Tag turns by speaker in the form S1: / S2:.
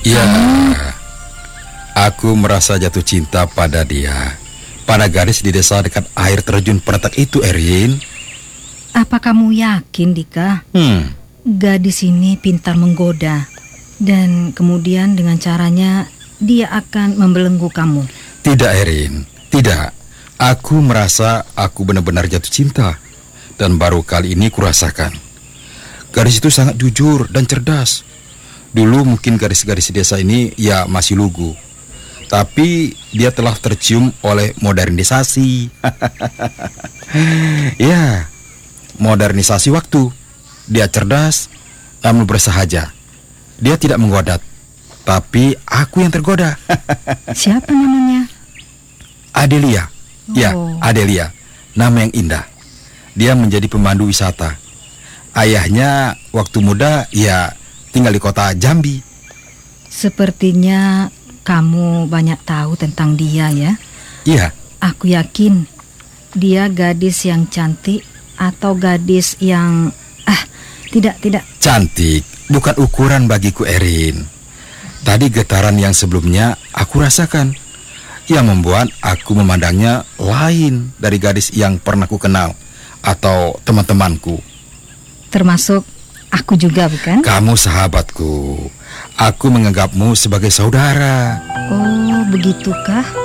S1: Ya, aku merasa jatuh cinta pada dia, pada gadis di desa dekat air terjun Penetak itu, Erin.
S2: Apa kamu yakin, Dika? Gadis ini pintar menggoda, dan kemudian dengan caranya dia akan membelenggu kamu.
S1: Tidak, Erin, tidak. Aku merasa aku benar-benar jatuh cinta, dan baru kali ini kurasakan. Gadis itu sangat jujur dan cerdas. Dulu mungkin gadis-gadis desa ini ya masih lugu, tapi dia telah tercium oleh modernisasi. Ya, modernisasi waktu. Dia cerdas, namun bersahaja. Dia tidak menggoda, tapi aku yang tergoda.
S2: Siapa namanya?
S1: Adelia. Ya,
S2: Oh.
S1: Adelia. Nama yang indah. Dia menjadi pemandu wisata. Ayahnya waktu muda ya tinggal di kota Jambi.
S2: Sepertinya kamu banyak tahu tentang dia ya.
S1: Iya.
S2: Aku yakin dia gadis yang cantik atau gadis yang tidak.
S1: Cantik bukan ukuran bagiku, Erin. Tadi getaran yang sebelumnya aku rasakan, yang membuat aku memandangnya lain dari gadis yang pernah ku kenal atau teman-temanku.
S2: Termasuk aku juga, bukan?
S1: Kamu sahabatku. Aku menganggapmu sebagai saudara.
S2: Oh, begitukah?